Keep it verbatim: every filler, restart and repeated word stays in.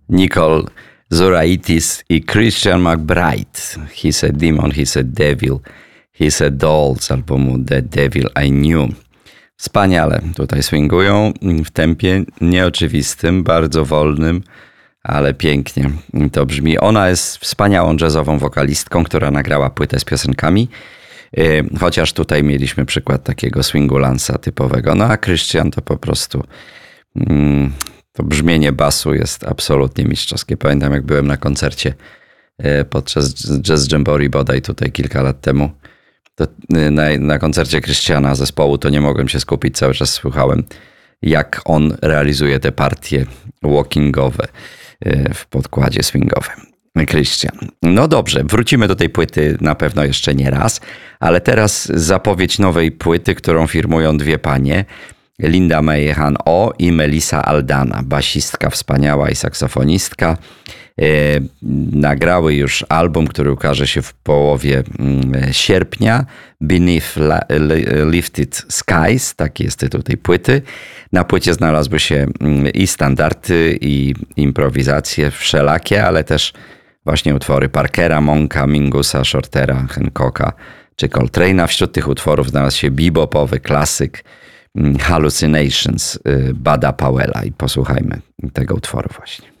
Nicole Zuraitis i Christian McBride. He's a Demon, He's a Devil, He's a Doll z albumu The Devil I Knew. Wspaniale tutaj swingują w tempie nieoczywistym, bardzo wolnym, ale pięknie to brzmi. Ona jest wspaniałą jazzową wokalistką, która nagrała płytę z piosenkami, chociaż tutaj mieliśmy przykład takiego swingu Lance'a typowego. No a Christian to po prostu to brzmienie basu jest absolutnie mistrzowskie. Pamiętam, jak byłem na koncercie podczas Jazz Jamboree bodaj tutaj kilka lat temu. To na, na koncercie Christiana zespołu to nie mogłem się skupić, cały czas słuchałem, jak on realizuje te partie walkingowe w podkładzie swingowym. Christian. No dobrze, wrócimy do tej płyty na pewno jeszcze nie raz, ale teraz zapowiedź nowej płyty, którą firmują dwie panie, Linda Meyehan O i Melissa Aldana, basistka wspaniała i saksofonistka. Nagrały już album, który ukaże się w połowie sierpnia. Beneath Lifted Skies, taki jest tytuł tej płyty. Na płycie znalazły się i standardy, i improwizacje wszelakie, ale też właśnie utwory Parkera, Monka, Mingusa, Shortera, Hancocka czy Coltrane'a. Wśród tych utworów znalazł się bebopowy klasyk Hallucinations Budda Powella i posłuchajmy tego utworu właśnie.